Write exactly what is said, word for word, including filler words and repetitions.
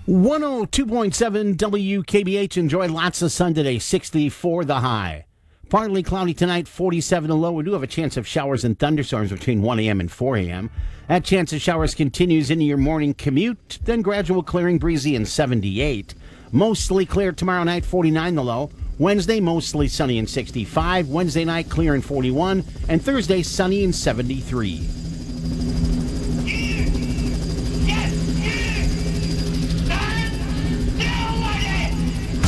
one oh two point seven W K B H. Enjoy lots of sun today, sixty-four the high. Partly cloudy tonight, forty-seven the low. We do have a chance of showers and thunderstorms between one a.m. and four a.m. That chance of showers continues into your morning commute, then gradual clearing, breezy, and seventy-eight. Mostly clear tomorrow night, forty-nine the low. Wednesday, mostly sunny and sixty-five. Wednesday night, clear and forty-one. And Thursday, sunny and seventy-three.